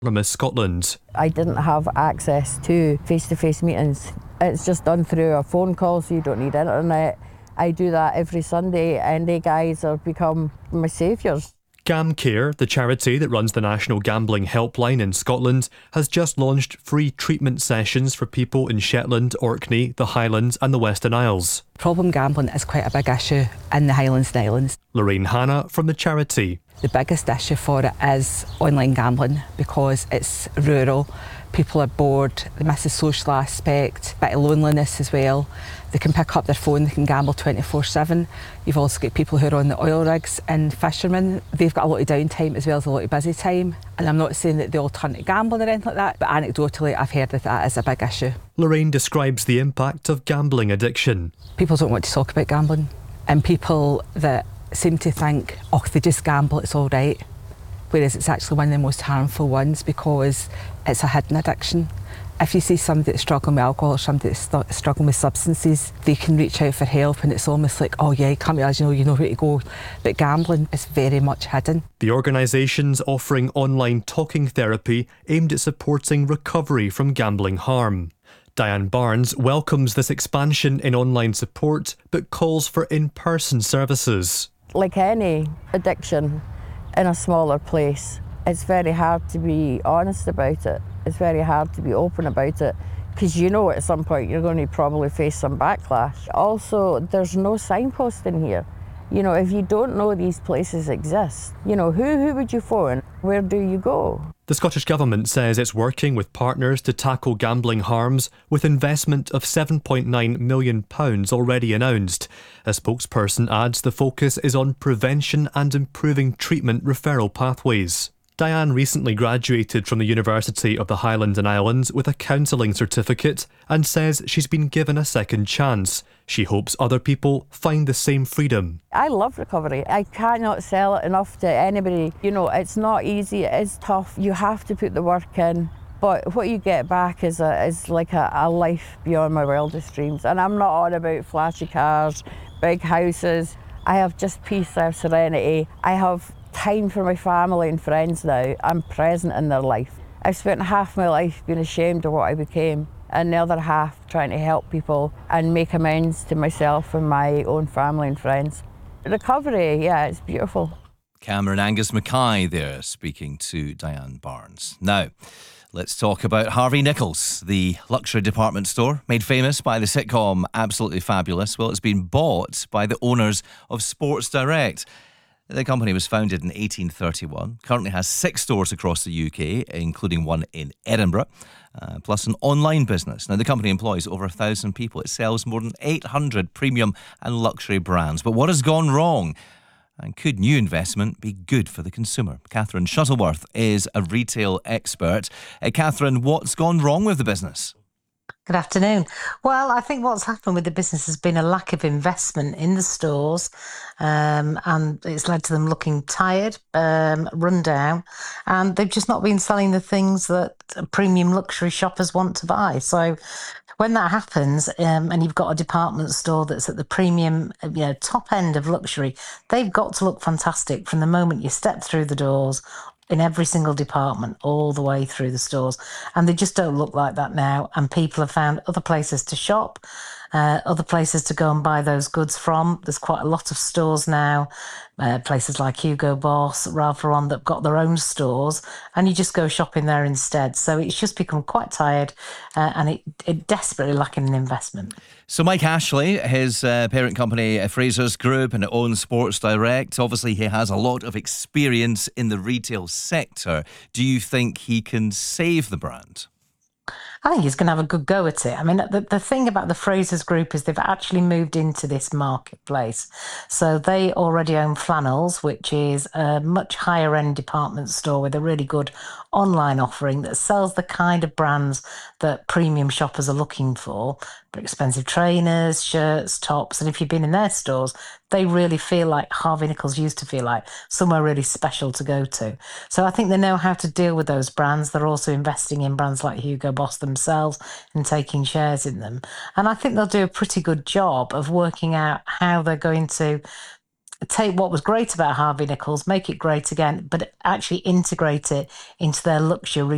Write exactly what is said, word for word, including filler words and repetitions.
Miss Scotland. I didn't have access to face-to-face meetings. It's just done through a phone call, so you don't need internet. I do that every Sunday, and they guys have become my saviours. GamCare, the charity that runs the National Gambling Helpline in Scotland, has just launched free treatment sessions for people in Shetland, Orkney, the Highlands and the Western Isles. Problem gambling is quite a big issue in the Highlands and Islands. Lorraine Hanna from the charity. The biggest issue for it is online gambling because it's rural. People are bored, they miss the social aspect, a bit of loneliness as well. They can pick up their phone, they can gamble twenty-four seven. You've also got people who are on the oil rigs and fishermen. They've got a lot of downtime as well as a lot of busy time. And I'm not saying that they all turn to gambling or anything like that, but anecdotally I've heard that that is a big issue. Lorraine describes the impact of gambling addiction. People don't want to talk about gambling, and people that seem to think, oh, if they just gamble, it's all right. Whereas it's actually one of the most harmful ones because it's a hidden addiction. If you see somebody that's struggling with alcohol or somebody that's st- struggling with substances, they can reach out for help, and it's almost like, oh yeah, come to us, you know, you know where to go. But gambling is very much hidden. The organisation's offering online talking therapy aimed at supporting recovery from gambling harm. Diane Barnes welcomes this expansion in online support, but calls for in-person services. Like any addiction in a smaller place, it's very hard to be honest about it. It's very hard to be open about it because you know at some point you're going to probably face some backlash. Also, there's no signpost in here. You know, if you don't know these places exist, you know, who, who would you phone? Where do you go? The Scottish Government says it's working with partners to tackle gambling harms with investment of seven point nine million pounds already announced. A spokesperson adds the focus is on prevention and improving treatment referral pathways. Diane recently graduated from the University of the Highlands and Islands with a counselling certificate and says she's been given a second chance. She hopes other people find the same freedom. I love recovery. I cannot sell it enough to anybody. You know, it's not easy, it is tough. You have to put the work in. But what you get back is a, is like a, a life beyond my wildest dreams. And I'm not on about flashy cars, big houses. I have just peace, I have serenity. I have time for my family and friends now. I'm present in their life. I've spent half my life being ashamed of what I became, and the other half trying to help people and make amends to myself and my own family and friends. Recovery, yeah, it's beautiful. Cameron Angus Mackay there speaking to Diane Barnes. Now, let's talk about Harvey Nichols, the luxury department store made famous by the sitcom Absolutely Fabulous. Well, it's been bought by the owners of Sports Direct. The company was founded in eighteen thirty-one, currently has six stores across the U K, including one in Edinburgh, uh, plus an online business. Now, the company employs over a thousand people. It sells more than eight hundred premium and luxury brands. But what has gone wrong? And could new investment be good for the consumer? Catherine Shuttleworth is a retail expert. Uh, Catherine, what's gone wrong with the business? Good afternoon. Well, I think what's happened with the business has been a lack of investment in the stores, um, and it's led to them looking tired, um, run down, and they've just not been selling the things that premium luxury shoppers want to buy. So when that happens, um, and you've got a department store that's at the premium, you know, top end of luxury, they've got to look fantastic from the moment you step through the doors, in every single department, all the way through the stores. And they just don't look like that now. And people have found other places to shop, uh, other places to go and buy those goods from. There's quite a lot of stores now, uh, places like Hugo Boss, Ralph Lauren, that have got their own stores, and you just go shopping there instead. So it's just become quite tired, uh, and it, it desperately lacking an investment. So Mike Ashley, his uh, parent company, uh, Frasers Group, and it owns Sports Direct. Obviously, he has a lot of experience in the retail sector. Do you think he can save the brand? I think he's going to have a good go at it. I mean, the, the thing about the Frasers Group is they've actually moved into this marketplace. So they already own Flannels, which is a much higher end department store with a really good online offering that sells the kind of brands that premium shoppers are looking for. Expensive trainers, shirts, tops. And if you've been in their stores, they really feel like Harvey Nichols used to feel like, somewhere really special to go to. So I think they know how to deal with those brands. They're also investing in brands like Hugo Boss themselves and taking shares in them. And I think they'll do a pretty good job of working out how they're going to take what was great about Harvey Nichols, make it great again, but actually integrate it into their luxury